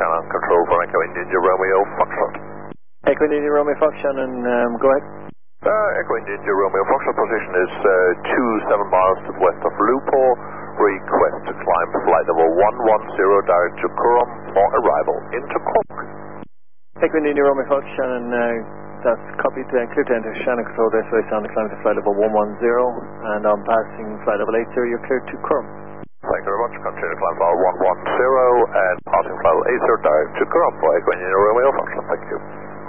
Shannon, control for Echo India Romeo Foxtrot. Echo India Romeo Foxtrot, and go ahead. Echo India Romeo Foxtrot, position is 27 miles to the west of Lupo. Request to climb flight level 110 direct to Curram for arrival into Cork. Echo India Romeo Foxtrot, and that's copied, clear to enter Shannon control SOS on the climb to flight level 110, and on passing flight level 80, you're cleared to Curram. Thank you very much. Continue to climb flight 110 and passing flight level 80 direct to Curram for Echo India Romeo Foxtrot. Thank you.